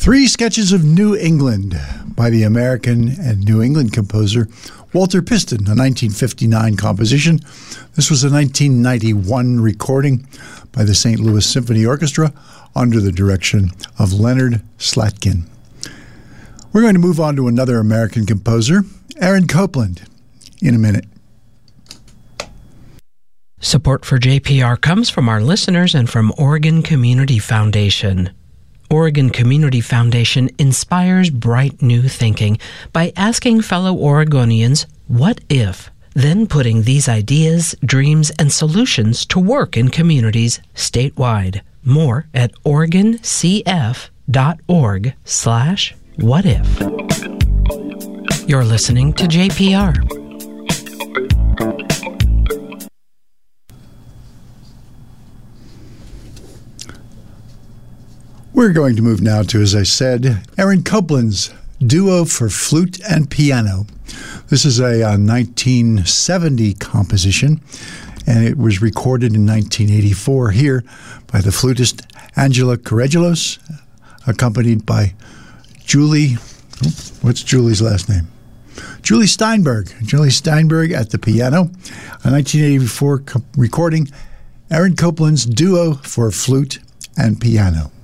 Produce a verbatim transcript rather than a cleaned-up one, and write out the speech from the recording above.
Three Sketches of New England by the American and New England composer Walter Piston, a nineteen fifty-nine composition. This was a nineteen ninety-one recording by the Saint Louis Symphony Orchestra under the direction of Leonard Slatkin. We're going to move on to another American composer, Aaron Copland, in a minute. Support for J P R comes from our listeners and from Oregon Community Foundation. Oregon Community Foundation inspires bright new thinking by asking fellow Oregonians, what if? Then putting these ideas, dreams, and solutions to work in communities statewide. More at oregoncf.org slash what if. You're listening to J P R. We're going to move now to, as I said, Aaron Copland's Duo for Flute and Piano. This is a, a nineteen seventy composition, and it was recorded in nineteen eighty-four here by the flutist Angela Correguilos, accompanied by Julie, what's Julie's last name? Julie Steinberg. Julie Steinberg at the piano. A nineteen eighty-four co- recording, Aaron Copland's Duo for Flute and Piano.